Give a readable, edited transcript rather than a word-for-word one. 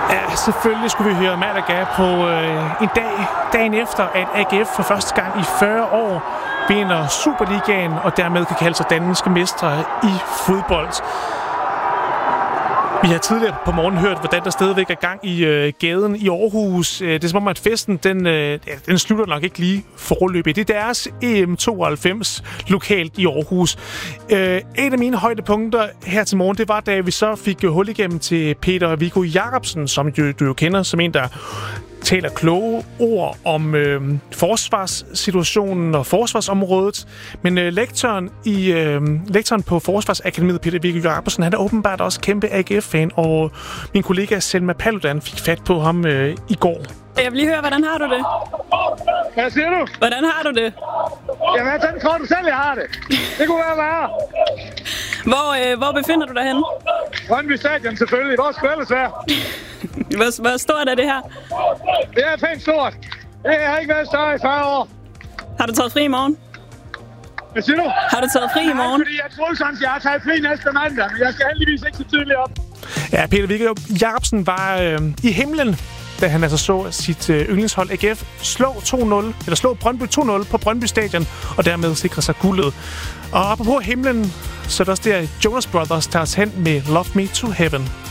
Ja, selvfølgelig skulle vi høre Malaga på dagen efter, at AGF for første gang i 40 år vinder Superligaen, og dermed kan kalde sig danske mestre i fodbold. Vi har tidligere på morgenen hørt, hvordan der stadigvæk er gang i gaden i Aarhus. Det er som om, at festen den slutter nok ikke lige foreløbig. Det er deres EM92 lokalt i Aarhus. Et af mine højdepunkter her til morgen, det var, da vi så fik hul igennem til Peter Viggo Jacobsen, som du jo kender som en, der taler kloge ord om forsvarssituationen og forsvarsområdet. Men lektoren på Forsvarsakademiet, Peter Viggo Jacobsen, han er åbenbart også kæmpe AGF-fan, og min kollega Selma Paludan fik fat på ham i går. Jeg vil lige høre, hvordan har du det? Hvad siger du? Hvordan har du det? Jamen, jeg tror du selv, jeg har det. Det kunne være værre. Hvor befinder du dig henne? Brøndby Stadion selvfølgelig. Hvor skulle ellers være? Hvor stort er det her? Det er pænt stort. Det har ikke været større i 40 år. Har du taget fri i morgen? Hvad siger du? Har du taget fri i morgen? Nej, fordi jeg troede sådan, at jeg har taget fri næste mandag. Men jeg skal heldigvis ikke så tidligt op. Ja, Peter Viggo Jacobsen var i himlen, da han altså så sit yndlingshold AGF slå Brøndby 2-0 på Brøndby Stadion, og dermed sikre sig guldet. Og apropos himlen, så er det også der Jonas Brothers tager os hen med Love Me to Heaven.